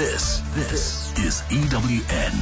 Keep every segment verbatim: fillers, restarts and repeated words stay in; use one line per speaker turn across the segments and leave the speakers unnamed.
This, this is E W N.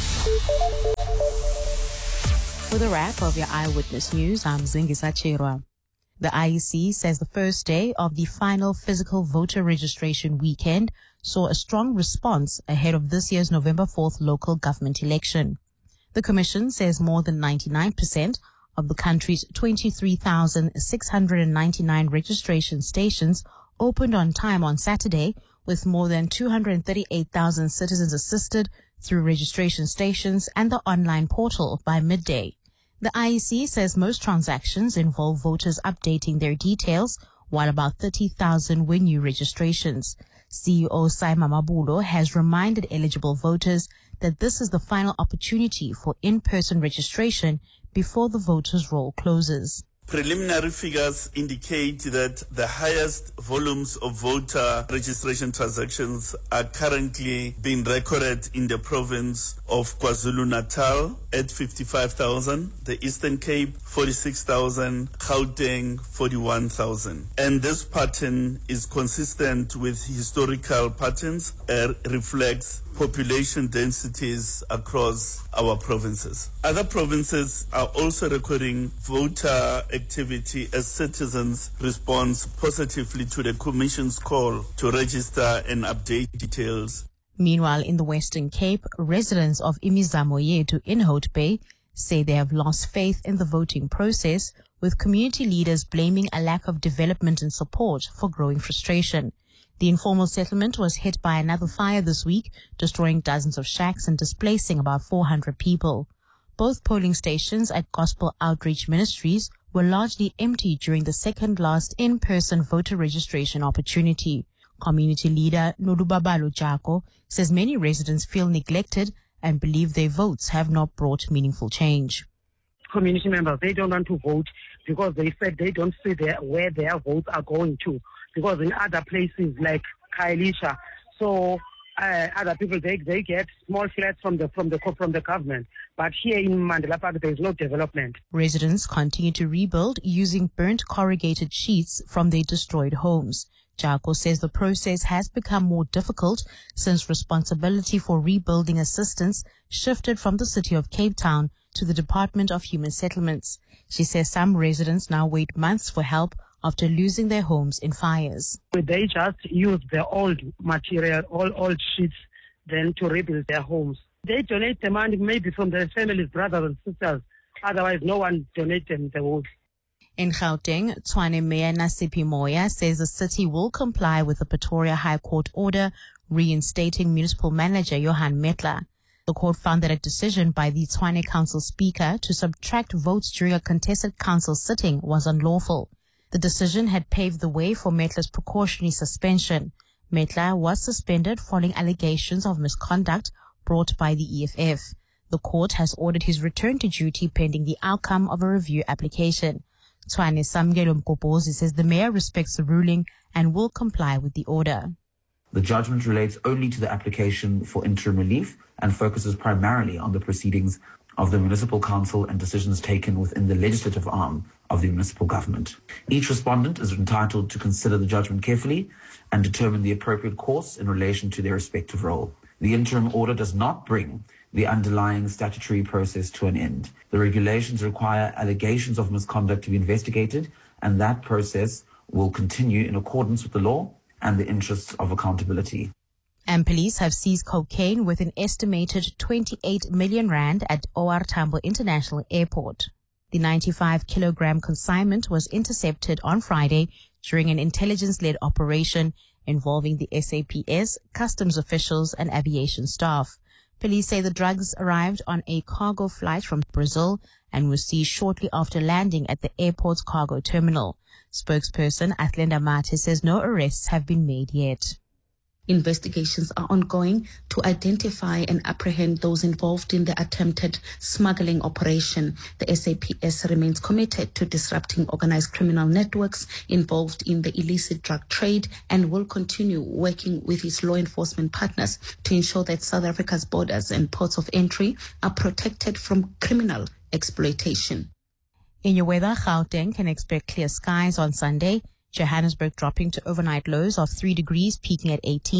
For the wrap of your Eyewitness News, I'm Zingisa Chirwa. The I E C says the first day of the final physical voter registration weekend saw a strong response ahead of this year's November fourth local government election. The Commission says more than ninety-nine percent of the country's twenty-three thousand six hundred ninety-nine registration stations opened on time on Saturday, with more than two hundred thirty-eight thousand citizens assisted through registration stations and the online portal by midday. The I E C says most transactions involve voters updating their details, while about thirty thousand were new registrations. C E O Saima Mabulo has reminded eligible voters that this is the final opportunity for in-person registration before the voters' roll closes.
Preliminary figures indicate that the highest volumes of voter registration transactions are currently being recorded in the province of KwaZulu-Natal at fifty-five thousand, the Eastern Cape forty-six thousand, Gauteng forty-one thousand. And this pattern is consistent with historical patterns and reflects population densities across our provinces. Other provinces are also recording voter activity as citizens respond positively to the Commission's call to register and update details.
Meanwhile, in the Western Cape, residents of Imizamo Yetu in Hout Bay say they have lost faith in the voting process, with community leaders blaming a lack of development and support for growing frustration. The informal settlement was hit by another fire this week, destroying dozens of shacks and displacing about four hundred people. Both polling stations at Gospel Outreach Ministries were largely empty during the second last in-person voter registration opportunity. Community leader Nodubabalo Jako says many residents feel neglected and believe their votes have not brought meaningful change.
Community members, they don't want to vote because they said they don't see their, where their votes are going to. Because in other places like Khayelitsha, so uh, other people they they get small flats from the from the from the government, but here in Mandela Park there is no development.
Residents continue to rebuild using burnt corrugated sheets from their destroyed homes. Jako says the process has become more difficult since responsibility for rebuilding assistance shifted from the city of Cape Town to the Department of Human Settlements. She says some residents now wait months for help after losing their homes in fires.
They just use the old material, all old sheets, then to rebuild their homes. They donate the money maybe from their families, brothers and sisters. Otherwise, no one donates them the wood.
In Gauteng, Tshwane Mayor Nasipi Moya says the city will comply with the Pretoria High Court order reinstating municipal manager Johan Metler. The court found that a decision by the Tshwane Council Speaker to subtract votes during a contested council sitting was unlawful. The decision had paved the way for Metler's precautionary suspension. Metler was suspended following allegations of misconduct brought by the E F F. The court has ordered his return to duty pending the outcome of a review application. Tshwane Samgelo Mkopozi says the mayor respects the ruling and will comply with the order.
The judgment relates only to the application for interim relief and focuses primarily on the proceedings of the municipal council and decisions taken within the legislative arm of the municipal government. Each respondent is entitled to consider the judgment carefully and determine the appropriate course in relation to their respective role. The interim order does not bring the underlying statutory process to an end. The regulations require allegations of misconduct to be investigated, and that process will continue in accordance with the law and the interests of accountability.
And police have seized cocaine with an estimated twenty-eight million rand at O R Tambo International Airport. The ninety-five kilogram consignment was intercepted on Friday during an intelligence-led operation involving the S A P S, customs officials, and aviation staff. Police say the drugs arrived on a cargo flight from Brazil and were seized shortly after landing at the airport's cargo terminal. Spokesperson Athlenda Mate says no arrests have been made yet.
Investigations are ongoing to identify and apprehend those involved in the attempted smuggling operation. The S A P S remains committed to disrupting organized criminal networks involved in the illicit drug trade and will continue working with its law enforcement partners to ensure that South Africa's borders and ports of entry are protected from criminal exploitation.
In your weather, Gauteng can expect clear skies on Sunday. Johannesburg dropping to overnight lows of three degrees, peaking at eighteen.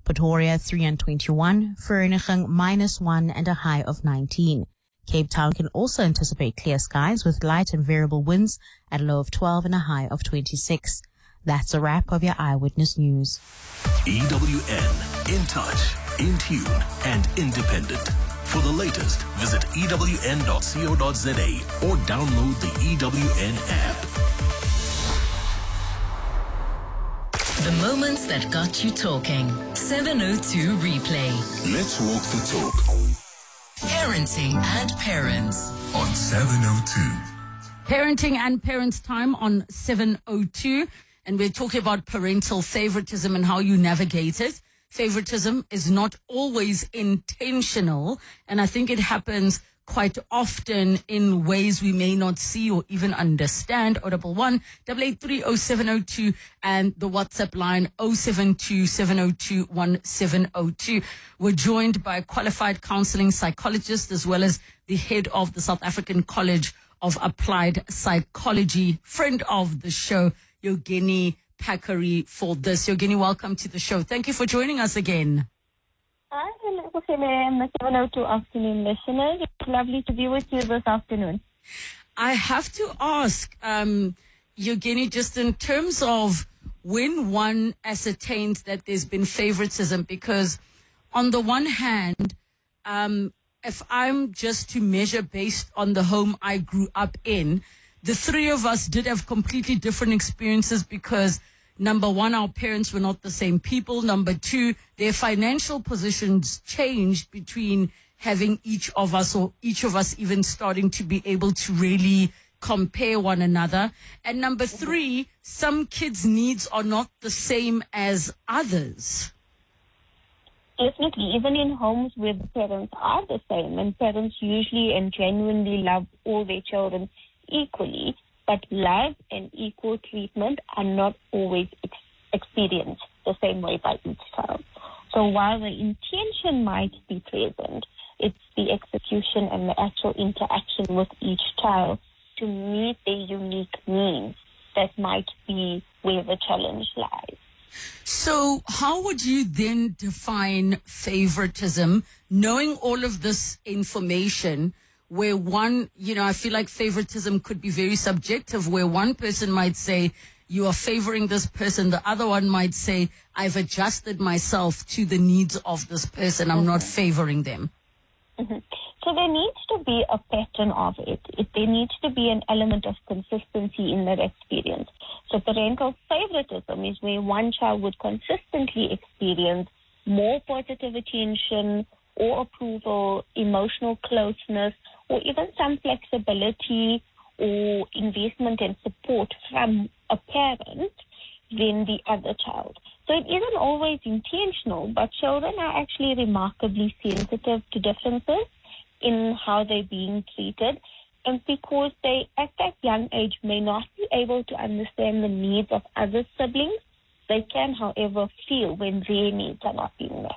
Pretoria three and twenty-one, Vereeniging minus one and a high of nineteen. Cape Town can also anticipate clear skies with light and variable winds at a low of twelve and a high of twenty-six. That's a wrap of your Eyewitness News.
E W N, in touch, in tune, and independent. For the latest, visit E W N dot co dot za or download the E W N app.
The moments that got you talking. seven oh two Replay.
Let's walk the talk.
Parenting and Parents.
On seven oh two.
Parenting and Parents time on seven oh two. And we're talking about parental favoritism and how you navigate it. Favoritism is not always intentional. And I think it happens quite often in ways we may not see or even understand. O double one, double eight three oh seven oh two and the WhatsApp line oh seven two seven oh two one seven oh two. We're joined by a qualified counseling psychologist as well as the head of the South African College of Applied Psychology, friend of the show, Yogeni Pakari, for this. Yogeni, welcome to the show. Thank you for joining us again.
Hi, hello, and the seven oh two afternoon listeners. It's lovely to be with you this afternoon.
I have to ask, um, Yogeni, just in terms of when one ascertains that there's been favoritism, because on the one hand, um, if I'm just to measure based on the home I grew up in, the three of us did have completely different experiences because number one, our parents were not the same people. Number two, their financial positions changed between having each of us or each of us even starting to be able to really compare one another. And number three, some kids' needs are not the same as others.
Definitely, even in homes where the parents are the same, and parents usually and genuinely love all their children equally, but love and equal treatment are not always ex- experienced the same way by each child. So while the intention might be present, it's the execution and the actual interaction with each child to meet their unique needs that might be where the challenge lies.
So how would you then define favoritism, knowing all of this information, where one, you know, I feel like favoritism could be very subjective, where one person might say, you are favoring this person. The other one might say, I've adjusted myself to the needs of this person. I'm mm-hmm. not favoring them.
Mm-hmm. So there needs to be a pattern of it. it. There needs to be an element of consistency in that experience. So parental favoritism is where one child would consistently experience more positive attention or approval, emotional closeness, or even some flexibility or investment and support from a parent than the other child. So it isn't always intentional, but children are actually remarkably sensitive to differences in how they're being treated. And because they, at that young age, may not be able to understand the needs of other siblings, they can, however, feel when their needs are not being met.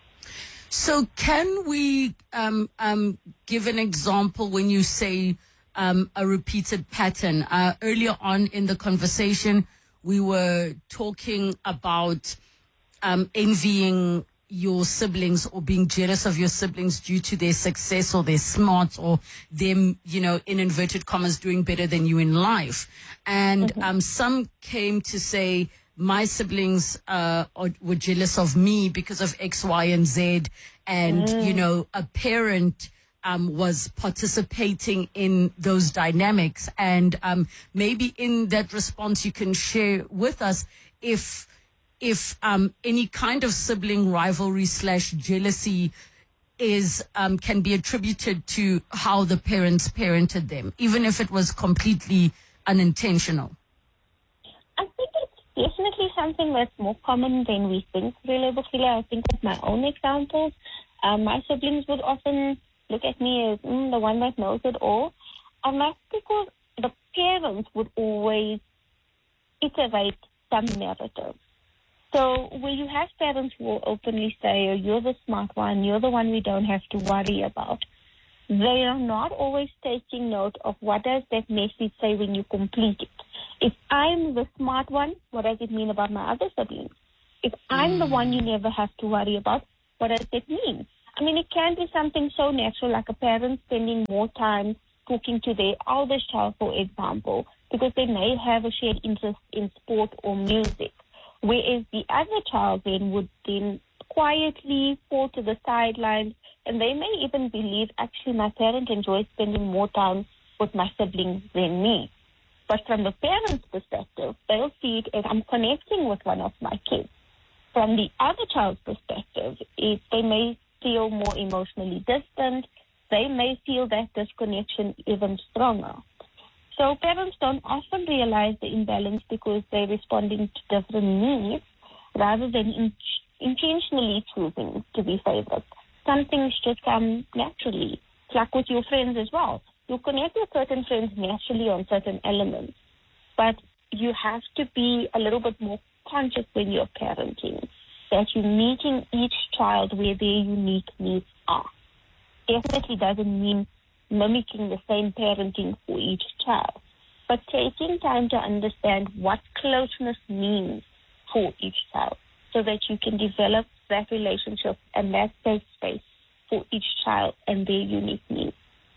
So can we um, um, give an example when you say um, a repeated pattern? Uh, earlier on in the conversation, we were talking about um, envying your siblings or being jealous of your siblings due to their success or their smarts or them, you know, in inverted commas, doing better than you in life. And mm-hmm. um, some came to say, my siblings uh, are, were jealous of me because of X, Y, and Z. And, mm. you know, a parent um, was participating in those dynamics. And um, maybe in that response, you can share with us if if um, any kind of sibling rivalry slash jealousy is um, can be attributed to how the parents parented them, even if it was completely unintentional.
I think it's definitely something that's more common than we think, really, Bukile. I think of my own examples. Um, my siblings would often look at me as mm, the one that knows it all. And that's because the parents would always iterate some narrative. So where you have parents who will openly say, oh, you're the smart one, you're the one we don't have to worry about, they are not always taking note of what does that message say when you complete it. If I'm the smart one, what does it mean about my other siblings? If I'm the one you never have to worry about, what does it mean? I mean, it can be something so natural, like a parent spending more time talking to their eldest child, for example, because they may have a shared interest in sport or music, whereas the other child then would then quietly fall to the sidelines, and they may even believe, actually, my parent enjoys spending more time with my siblings than me. But from the parent's perspective, they'll see it as I'm connecting with one of my kids. From the other child's perspective, it, they may feel more emotionally distant. They may feel that disconnection even stronger. So parents don't often realize the imbalance because they're responding to different needs rather than in, intentionally choosing to be favored. Some things just come naturally. It's like with your friends as well. You connect with certain friends naturally on certain elements, but you have to be a little bit more conscious when you're parenting, that you're meeting each child where their unique needs are. Definitely doesn't mean mimicking the same parenting for each child, but taking time to understand what closeness means for each child so that you can develop that relationship and that safe space for each child and their unique needs.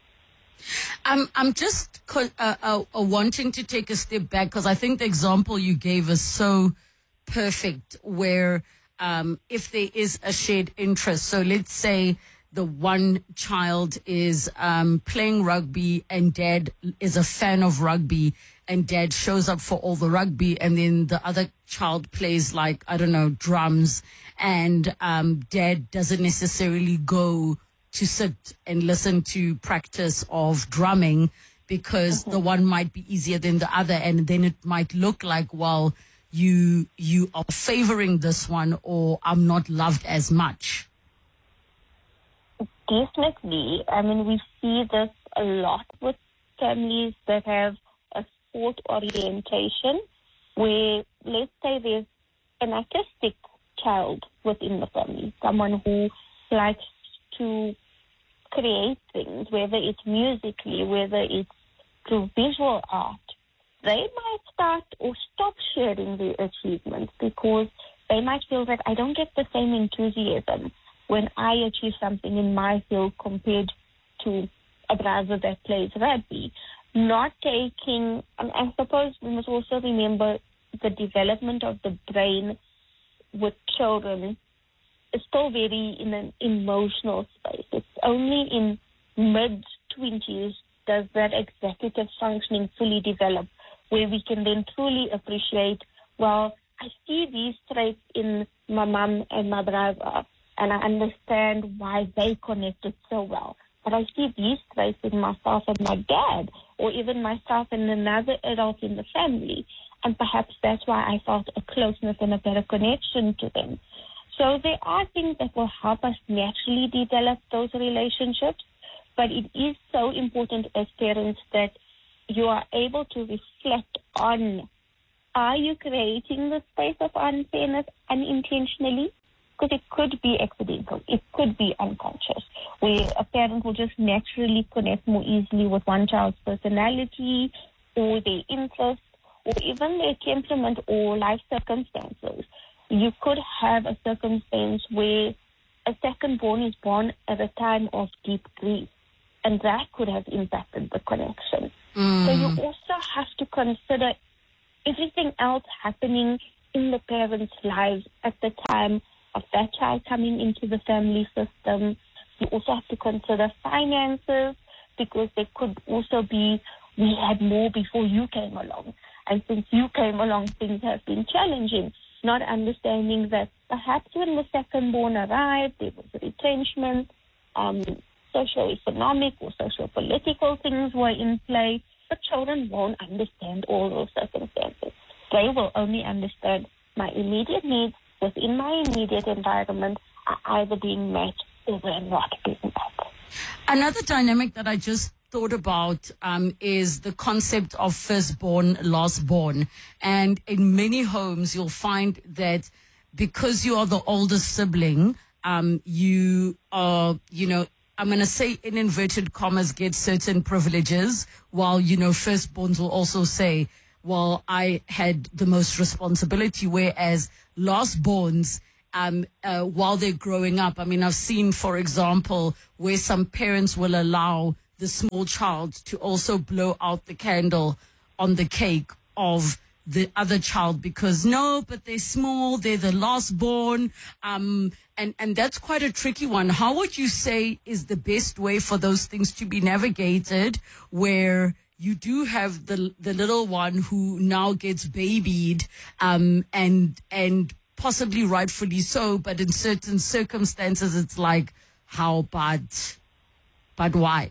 I'm I'm just uh, uh, uh, wanting to take a step back because I think the example you gave is so perfect where um, if there is a shared interest, so let's say the one child is um, playing rugby and dad is a fan of rugby and dad shows up for all the rugby, and then the other child plays like, I don't know, drums, and um, dad doesn't necessarily go to sit and listen to practice of drumming because mm-hmm. the one might be easier than the other, and then it might look like, well, you you are favoring this one, or I'm not loved as much.
Definitely. I mean, we see this a lot with families that have a sport orientation where, let's say there's an artistic child within the family, someone who likes to create things, whether it's musically, whether it's through visual art. They might start or stop sharing their achievements because they might feel that I don't get the same enthusiasm when I achieve something in my field compared to a brother that plays rugby. Not taking, and I suppose we must also remember the development of the brain with children is still very in an emotional space. It's only in mid-twenties does that executive functioning fully develop, where we can then truly appreciate, well, I see these traits in my mom and my brother, and I understand why they connected so well. But I see these traits in myself and my dad, or even myself and another adult in the family, and perhaps that's why I felt a closeness and a better connection to them. So there are things that will help us naturally develop those relationships, but it is so important as parents that you are able to reflect on, are you creating the space of unfairness unintentionally? Because it could be accidental, it could be unconscious, where a parent will just naturally connect more easily with one child's personality or their interests or even their temperament or life circumstances. You could have a circumstance where a second born is born at a time of deep grief, and that could have impacted the connection. Mm. So you also have to consider everything else happening in the parents' lives at the time of that child coming into the family system. You also have to consider finances, because there could also be, we had more before you came along, and since you came along, things have been challenging. Not understanding that perhaps when the second born arrived, there was retrenchment, um, socio-economic or socio-political things were in play, but children won't understand all those circumstances. They will only understand my immediate needs within my immediate environment are either being met or they're not being met.
Another dynamic that I just thought about um, is the concept of firstborn, lastborn. And in many homes, you'll find that because you are the oldest sibling, um, you are, you know, I'm going to say in inverted commas, get certain privileges, while, you know, firstborns will also say, while I had the most responsibility, whereas lastborns, um, uh, while they're growing up, I mean, I've seen, for example, where some parents will allow the small child to also blow out the candle on the cake of the other child because no, but they're small, they're the last born. Um, and, and that's quite a tricky one. How would you say is the best way for those things to be navigated where you do have the, the little one who now gets babied, um, and, and possibly rightfully so, but in certain circumstances, it's like, how bad, but why?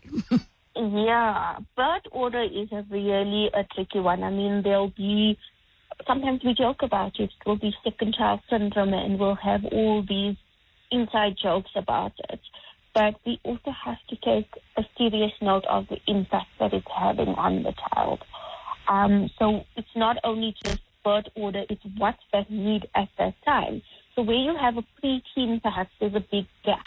Yeah, birth order is a really a tricky one. I mean, there'll be, sometimes we joke about it, it will be second child syndrome and we'll have all these inside jokes about it. But we also have to take a serious note of the impact that it's having on the child. Um, so it's not only just birth order, it's what's that need at that time. So where you have a preteen, perhaps there's a big gap.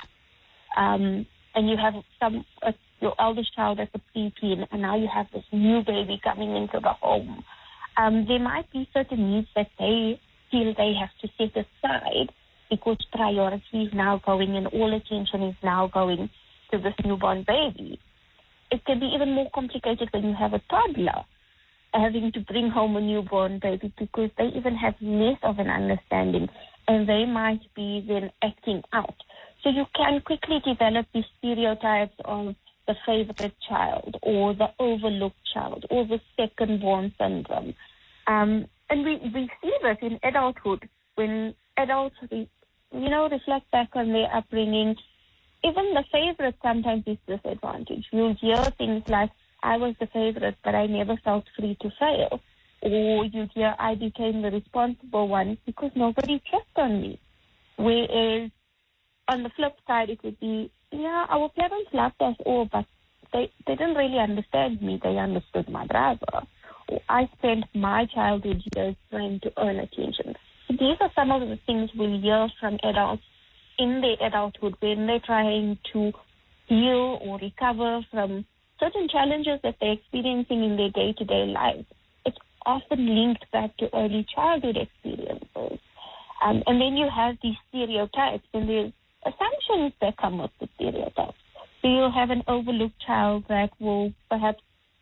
Um, and you have some... A, your eldest child as a preteen, and now you have this new baby coming into the home. Um, there might be certain needs that they feel they have to set aside because priority is now going and all attention is now going to this newborn baby. It can be even more complicated when you have a toddler having to bring home a newborn baby because they even have less of an understanding and they might be then acting out. So you can quickly develop these stereotypes of the favorite child or the overlooked child or the second-born syndrome. Um, and we, we see this in adulthood when adults, you know, reflect back on their upbringing. Even the favorite sometimes is disadvantaged. You'll hear things like, I was the favorite, but I never felt free to fail. Or you hear, I became the responsible one because nobody checked on me. Whereas on the flip side, it would be, yeah, our parents loved us all, but they, they didn't really understand me. They understood my brother. Or I spent my childhood years trying to earn attention. So these are some of the things we'll hear from adults in their adulthood when they're trying to heal or recover from certain challenges that they're experiencing in their day-to-day lives. It's often linked back to early childhood experiences. Um, and then you have these stereotypes, and there's assumptions that come with the stereotypes. So you'll have an overlooked child that will perhaps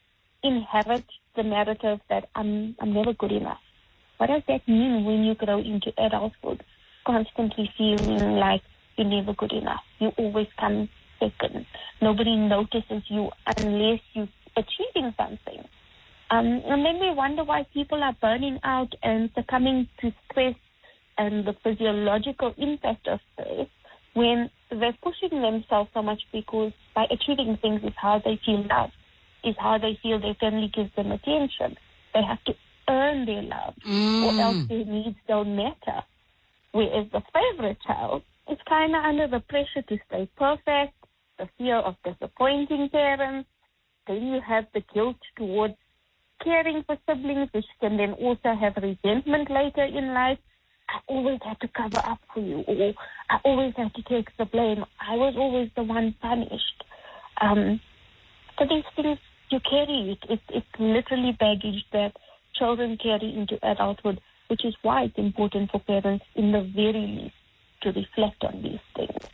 inherit the narrative that I'm I'm never good enough. What does that mean when you grow into adulthood, constantly feeling like you're never good enough? You always come second. Nobody notices you unless you're achieving something. Um, and then we wonder why people are burning out and succumbing to stress and the physiological impact of stress, when they're pushing themselves so much because by achieving things is how they feel love, is how they feel their family gives them attention. They have to earn their love,
mm.
or else their needs don't matter. Whereas the favorite child is kind of under the pressure to stay perfect, the fear of disappointing parents. Then you have the guilt towards caring for siblings, which can then also have resentment later in life. I always had to cover up for you, or I always had to take the blame. I was always the one punished. Um, so these things, you carry it. It's, it's literally baggage that children carry into adulthood, which is why it's important for parents, in the very least, to reflect on these things.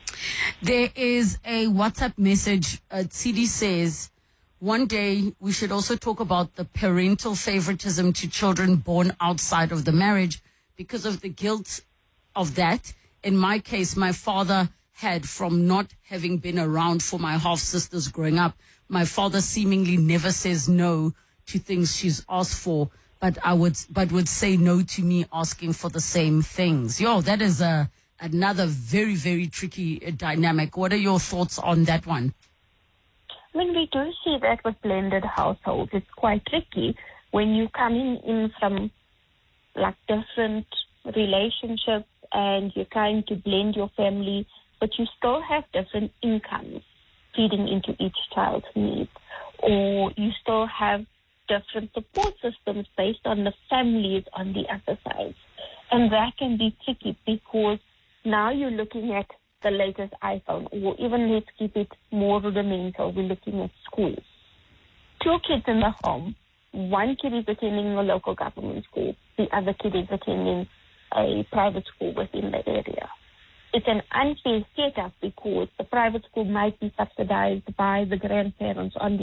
There is a WhatsApp message. Uh, C D says, one day we should also talk about the parental favoritism to children born outside of the marriage, because of the guilt of that. In my case, my father had from not having been around for my half-sisters growing up. My father seemingly never says no to things she's asked for, but I would, but would say no to me asking for the same things. Yo, that is a, another very, very tricky uh, dynamic. What are your thoughts on that one?
I mean, we do see that with blended households. It's quite tricky when you come in, in from like different relationships and you're trying to blend your family, but you still have different incomes feeding into each child's needs, or you still have different support systems based on the families on the other side. And that can be tricky because now you're looking at the latest iPhone, or even let's keep it more rudimental, we're looking at schools. Two kids in the home, one kid is attending a local government school, the other kid is attending a private school within the area. It's an unfair setup because the private school might be subsidized by the grandparents on